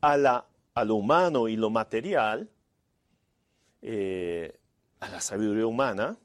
a lo humano y lo material, a la sabiduría humana,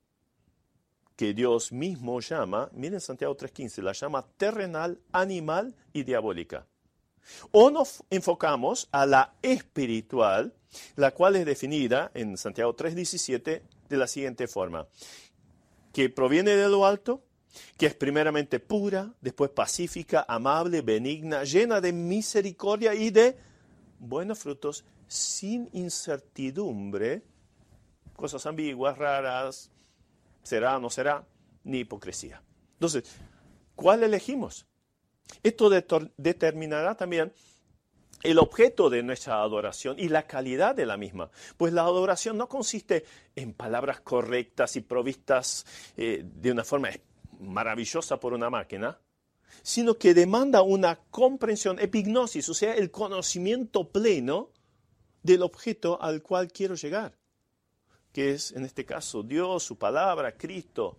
que Dios mismo llama, miren Santiago 3:15, la llama terrenal, animal y diabólica. O nos enfocamos a la espiritual, la cual es definida en Santiago 3:17 de la siguiente forma: que proviene de lo alto, que es primeramente pura, después pacífica, amable, benigna, llena de misericordia y de buenos frutos, sin incertidumbre, cosas ambiguas, raras, será o no será, ni hipocresía. Entonces, ¿cuál elegimos? Esto determinará también el objeto de nuestra adoración y la calidad de la misma. Pues la adoración no consiste en palabras correctas y provistas de una forma maravillosa por una máquina, sino que demanda una comprensión, epignosis, o sea, el conocimiento pleno del objeto al cual quiero llegar, que es, en este caso, Dios, su palabra, Cristo.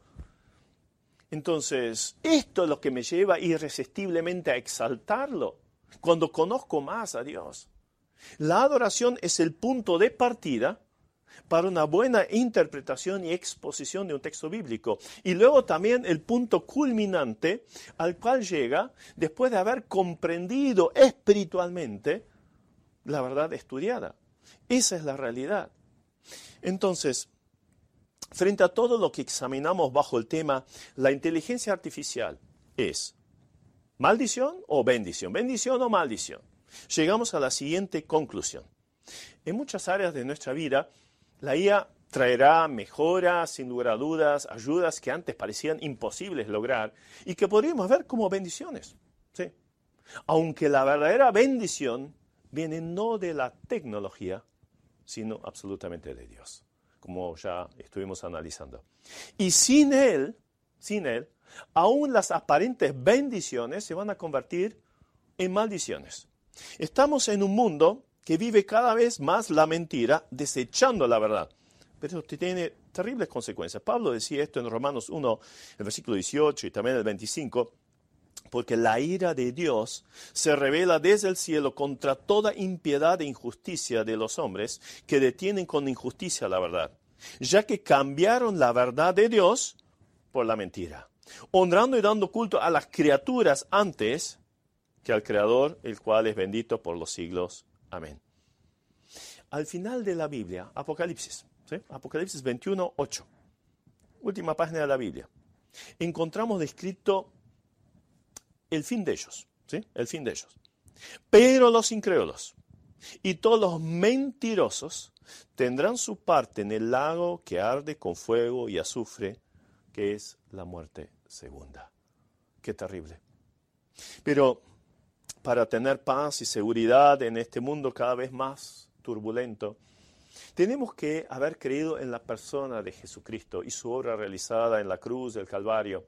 Entonces, esto es lo que me lleva irresistiblemente a exaltarlo cuando conozco más a Dios. La adoración es el punto de partida para una buena interpretación y exposición de un texto bíblico. Y luego también el punto culminante al cual llega después de haber comprendido espiritualmente la verdad estudiada. Esa es la realidad. Entonces, frente a todo lo que examinamos bajo el tema, la inteligencia artificial es maldición o bendición, bendición o maldición. Llegamos a la siguiente conclusión. En muchas áreas de nuestra vida, la IA traerá mejoras, sin lugar a dudas, ayudas que antes parecían imposibles lograr y que podríamos ver como bendiciones. ¿Sí? Aunque la verdadera bendición viene no de la tecnología, sino absolutamente de Dios, como ya estuvimos analizando. Y sin Él, aún las aparentes bendiciones se van a convertir en maldiciones. Estamos en un mundo que vive cada vez más la mentira, desechando la verdad. Pero esto tiene terribles consecuencias. Pablo decía esto en Romanos 1, el versículo 18 y también el 25, porque la ira de Dios se revela desde el cielo contra toda impiedad e injusticia de los hombres que detienen con injusticia la verdad, ya que cambiaron la verdad de Dios por la mentira, honrando y dando culto a las criaturas antes que al Creador, el cual es bendito por los siglos. Amén. Al final de la Biblia, Apocalipsis, ¿sí? Apocalipsis 21, 8, última página de la Biblia, encontramos descrito el fin de ellos, ¿sí? El fin de ellos. Pero los incrédulos y todos los mentirosos tendrán su parte en el lago que arde con fuego y azufre, que es la muerte segunda. Qué terrible. Pero para tener paz y seguridad en este mundo cada vez más turbulento, tenemos que haber creído en la persona de Jesucristo y su obra realizada en la cruz del Calvario,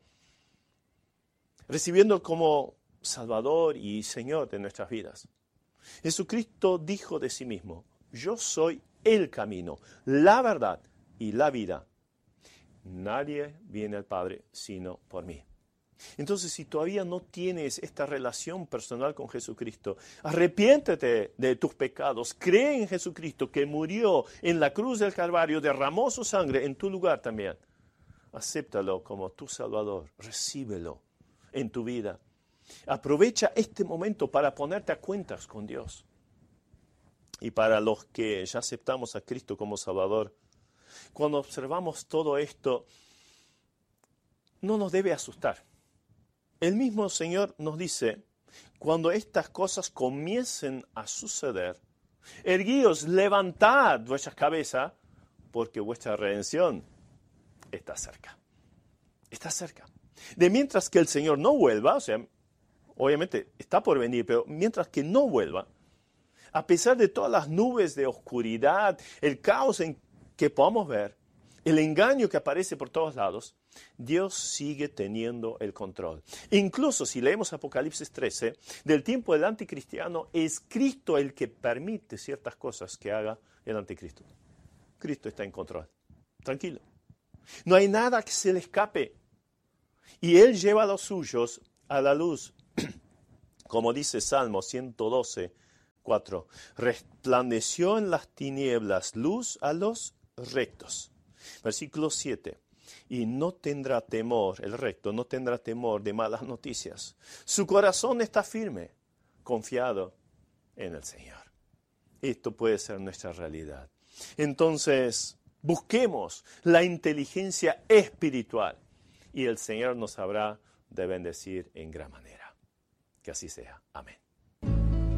recibiendo como Salvador y Señor de nuestras vidas. Jesucristo dijo de sí mismo: yo soy el camino, la verdad y la vida. Nadie viene al Padre sino por mí. Entonces, si todavía no tienes esta relación personal con Jesucristo, arrepiéntete de tus pecados, cree en Jesucristo que murió en la cruz del Calvario, derramó su sangre en tu lugar también. Acéptalo como tu Salvador, recíbelo en tu vida. Aprovecha este momento para ponerte a cuentas con Dios. Y para los que ya aceptamos a Cristo como Salvador, cuando observamos todo esto, no nos debe asustar. El mismo Señor nos dice: cuando estas cosas comiencen a suceder, erguíos, levantad vuestras cabezas, porque vuestra redención está cerca. Está cerca. De mientras que el Señor no vuelva, o sea, obviamente está por venir, pero mientras que no vuelva, a pesar de todas las nubes de oscuridad, el caos en que podamos ver, el engaño que aparece por todos lados, Dios sigue teniendo el control. Incluso si leemos Apocalipsis 13, del tiempo del anticristiano, es Cristo el que permite ciertas cosas que haga el anticristo. Cristo está en control. Tranquilo. No hay nada que se le escape. Y Él lleva a los suyos a la luz. Como dice Salmo 112, 4. Resplandeció en las tinieblas luz a los rectos. Versículo 7. Y no tendrá temor, el recto no tendrá temor de malas noticias. Su corazón está firme, confiado en el Señor. Esto puede ser nuestra realidad. Entonces, busquemos la inteligencia espiritual y el Señor nos habrá de bendecir en gran manera. Que así sea. Amén.